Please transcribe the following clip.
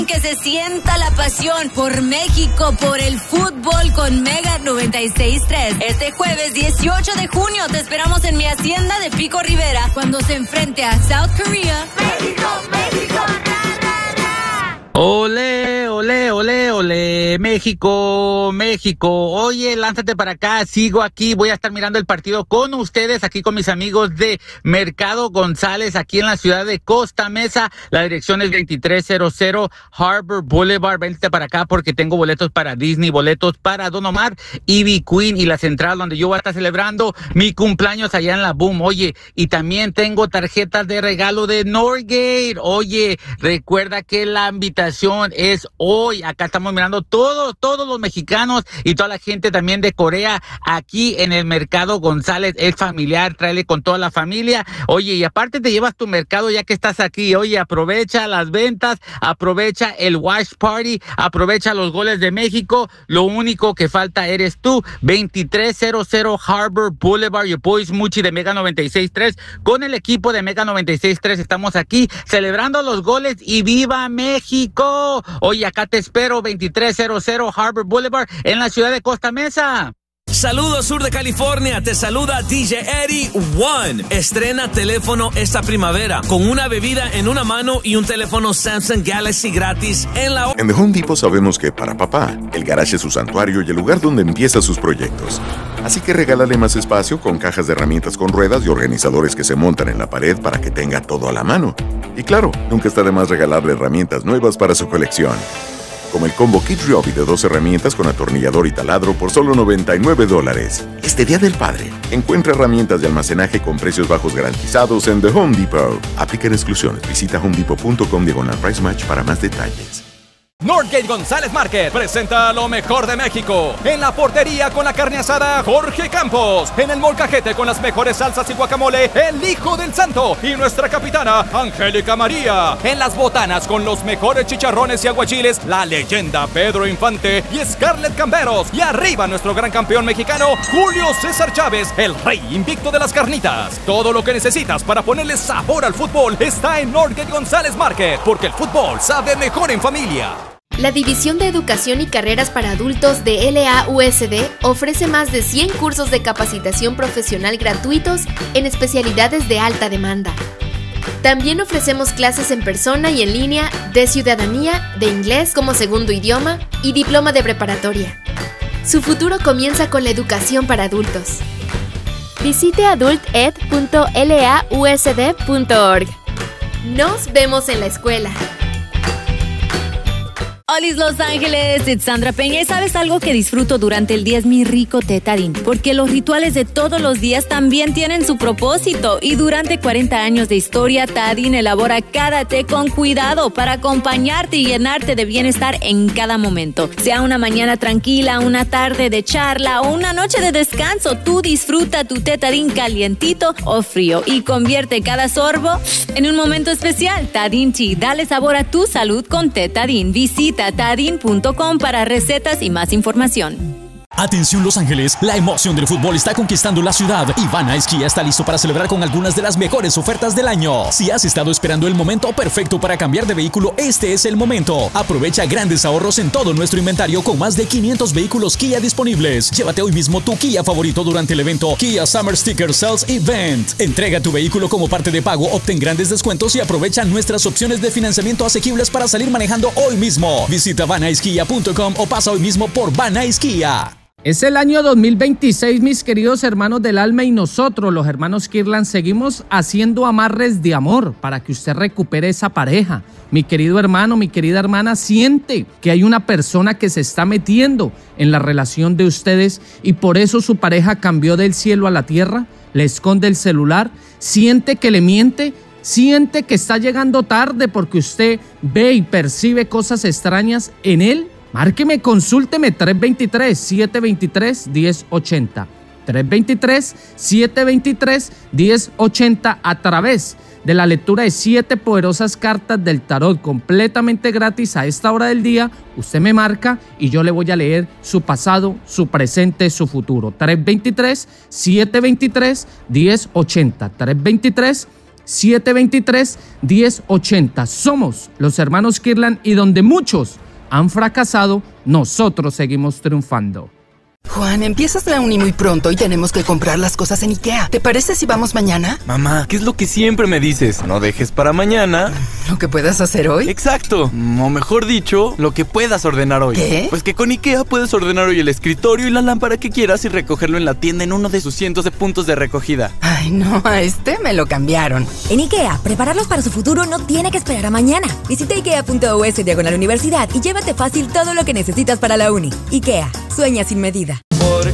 Que se sienta la pasión por México, por el fútbol con Mega 96.3. Este jueves 18 de junio te esperamos en mi hacienda de Pico Rivera cuando se enfrente a South Korea. ¡México, México! Ole, ole, ole, ole, México, México. Oye, lánzate para acá, sigo aquí, voy a estar mirando el partido con ustedes, aquí con mis amigos de Mercado González, aquí en la ciudad de Costa Mesa. La dirección es 2300 Harbor Boulevard. Vente para acá porque tengo boletos para Disney, boletos para Don Omar, Ivy Queen y la central donde yo voy a estar celebrando mi cumpleaños allá en la Boom. Oye, y también tengo tarjetas de regalo de Northgate. Oye, recuerda que la invitación es hoy. Acá estamos mirando todos los mexicanos y toda la gente también de Corea aquí en el Mercado González. Es familiar, tráele con toda la familia. Oye, y aparte te llevas tu mercado ya que estás aquí. Oye, aprovecha las ventas, aprovecha el Watch Party, aprovecha los goles de México. Lo único que falta eres tú. 2300 Harbor Boulevard. Your boys Muchi de Mega 96.3. Con el equipo de Mega 96.3 estamos aquí celebrando los goles y ¡viva México! Oye, acá te espero, 2300 Harbor Boulevard, en la ciudad de Costa Mesa. Saludos sur de California, te saluda DJ Eddie One. Estrena teléfono esta primavera con una bebida en una mano y un teléfono Samsung Galaxy gratis en la... En The Home Depot sabemos que para papá, el garage es su santuario y el lugar donde empieza sus proyectos. Así que regálale más espacio con cajas de herramientas con ruedas y organizadores que se montan en la pared para que tenga todo a la mano. Y claro, nunca está de más regalarle herramientas nuevas para su colección. Como el combo Kid Ryobi de 2 herramientas con atornillador y taladro por solo $99. Este Día del Padre, encuentra herramientas de almacenaje con precios bajos garantizados en The Home Depot. Aplican exclusiones. Visita homedepot.com/price match para más detalles. Northgate González Market presenta lo mejor de México. En la portería con la carne asada Jorge Campos. En el molcajete con las mejores salsas y guacamole el Hijo del Santo y nuestra capitana Angélica María. En las botanas con los mejores chicharrones y aguachiles la leyenda Pedro Infante y Scarlett Camberos. Y arriba nuestro gran campeón mexicano Julio César Chávez, el rey invicto de las carnitas. Todo lo que necesitas para ponerle sabor al fútbol está en Northgate González Market, porque el fútbol sabe mejor en familia. La División de Educación y Carreras para Adultos de LAUSD ofrece más de 100 cursos de capacitación profesional gratuitos en especialidades de alta demanda. También ofrecemos clases en persona y en línea de ciudadanía, de inglés como segundo idioma y diploma de preparatoria. Su futuro comienza con la educación para adultos. Visite adulted.lausd.org. Nos vemos en la escuela. Olis Los Ángeles, it's Sandra Peña. ¿Y sabes algo que disfruto durante el día? Es mi rico té Tajín, porque los rituales de todos los días también tienen su propósito. Y durante 40 años de historia, Tajín elabora cada té con cuidado para acompañarte y llenarte de bienestar en cada momento. Sea una mañana tranquila, una tarde de charla o una noche de descanso, tú disfruta tu té Tajín calientito o frío y convierte cada sorbo en un momento especial. Tajín Tea, dale sabor a tu salud con té Tajín. Visita tajín.com para recetas y más información. Atención Los Ángeles, la emoción del fútbol está conquistando la ciudad y Van Nuys Kia está listo para celebrar con algunas de las mejores ofertas del año. Si has estado esperando el momento perfecto para cambiar de vehículo, este es el momento. Aprovecha grandes ahorros en todo nuestro inventario con más de 500 vehículos Kia disponibles. Llévate hoy mismo tu Kia favorito durante el evento Kia Summer Sticker Sales Event. Entrega tu vehículo como parte de pago, obtén grandes descuentos y aprovecha nuestras opciones de financiamiento asequibles para salir manejando hoy mismo. Visita vannuyskia.com o pasa hoy mismo por Van Nuys Kia. Es el año 2026, mis queridos hermanos del alma, y nosotros, los hermanos Kirlan, seguimos haciendo amarres de amor para que usted recupere esa pareja. Mi querido hermano, mi querida hermana, siente que hay una persona que se está metiendo en la relación de ustedes y por eso su pareja cambió del cielo a la tierra, le esconde el celular, siente que le miente, siente que está llegando tarde porque usted ve y percibe cosas extrañas en él. Márqueme, consúlteme 323-723-1080. 323-723-1080 a través de la lectura de 7 poderosas cartas del tarot completamente gratis a esta hora del día. Usted me marca y yo le voy a leer su pasado, su presente, su futuro. 323-723-1080. 723-1080. Somos los hermanos Kirlan y donde muchos han fracasado, nosotros seguimos triunfando. Juan, empiezas la uni muy pronto y tenemos que comprar las cosas en IKEA. ¿Te parece si vamos mañana? Mamá, ¿qué es lo que siempre me dices? No dejes para mañana ¿lo que puedas hacer hoy? Exacto, o mejor dicho, lo que puedas ordenar hoy. ¿Qué? Pues que con IKEA puedes ordenar hoy el escritorio y la lámpara que quieras y recogerlo en la tienda en uno de sus cientos de puntos de recogida. Ay, no, a este me lo cambiaron. En IKEA, prepararlos para su futuro no tiene que esperar a mañana. Visita ikea.us/universidad y llévate fácil todo lo que necesitas para la uni. IKEA, sueña sin medida.